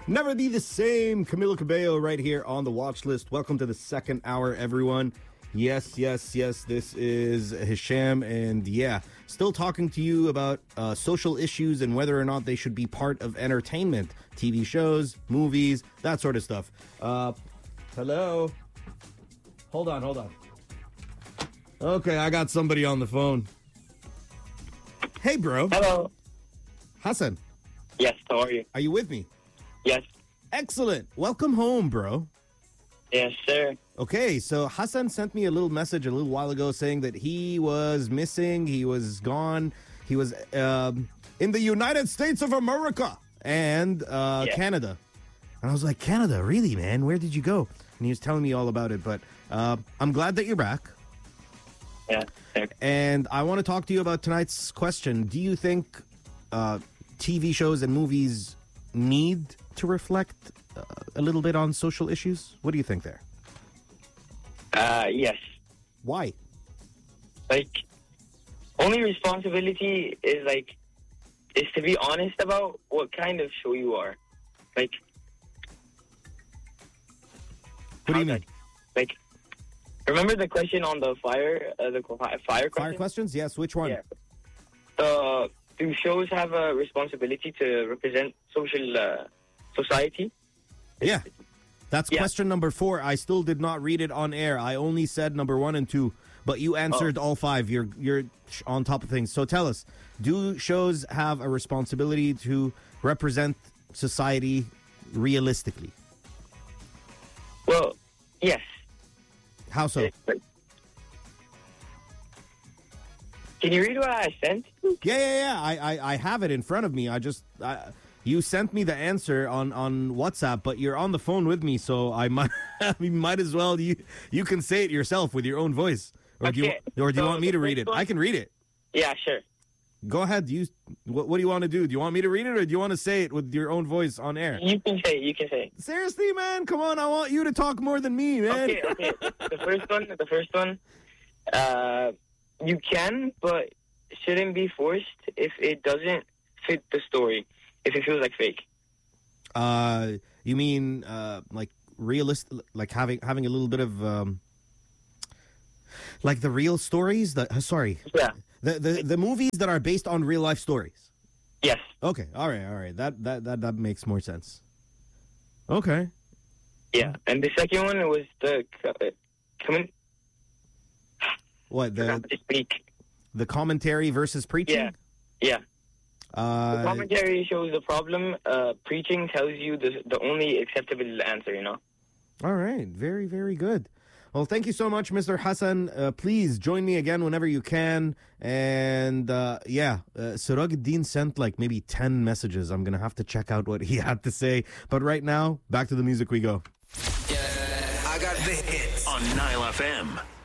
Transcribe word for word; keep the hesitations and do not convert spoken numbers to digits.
Never Be the Same. Camilo Cabello right here on the watch list. Welcome to the second hour, everyone. Yes, yes, yes, this is Hisham, and yeah, still talking to you about uh, social issues and whether or not they should be part of entertainment. T V shows, movies, that sort of stuff. Uh, hello? Hold on, hold on. Okay, I got somebody on the phone. Hey, bro. Hello. Hassan. Yes, how are you? Are you with me? Yes. Excellent. Welcome home, bro. Yes, sir. Okay, so Hassan sent me a little message a little while ago saying that he was missing, he was gone, he was um, in the United States of America and uh, yeah. Canada. And I was like, Canada, really, man? Where did you go? And he was telling me all about it, but uh, I'm glad that you're back. Yeah. Sir. And I want to talk to you about tonight's question. Do you think uh, T V shows and movies need to reflect uh, a little bit on social issues? What do you think there? Uh, yes. Why? Like, only responsibility is like, is to be honest about what kind of show you are. Like, what do you mean? Like, remember the question on the fire, uh, the fire question? Fire questions? Yes, which one? Yeah. Uh, do shows have a responsibility to represent social uh, society? Yeah. That's yeah. question number four. I still did not read it on air. I only said number one and two, but you answered oh. all five. You're you're on top of things. So tell us, do shows have a responsibility to represent society realistically? Well, yes. How so? Can you read what I sent? Yeah, yeah, yeah. I, I, I have it in front of me. I just... I, You sent me the answer on, on WhatsApp, but you're on the phone with me, so I might I might as well you you can say it yourself with your own voice, or okay. do you or do you so want me to read it? One? I can read it. Yeah, sure. Go ahead. Do you what, what do you want to do? Do you want me to read it, or do you want to say it with your own voice on air? You can say it. You can say it. Seriously, man, come on! I want you to talk more than me, man. Okay, okay. The first one, the first one, uh, you can, but shouldn't be forced if it doesn't fit the story. If it feels like fake. Uh, you mean uh, like realist, like having having a little bit of um, like the real stories. That uh, sorry, yeah, the, the the movies that are based on real life stories. Yes. Okay. All right. All right. That that that that makes more sense. Okay. Yeah, and the second one was the uh, comment. What the speak. the commentary versus preaching? Yeah. Yeah. Uh, the commentary shows the problem. Uh, preaching tells you the the only acceptable answer, you know? All right. Very, very good. Well, thank you so much, Mister Hassan. Uh, please join me again whenever you can. And, uh, yeah, uh, Sirajuddin sent like maybe ten messages. I'm going to have to check out what he had to say. But right now, back to the music we go. Yeah, I got the hits on Nile F M.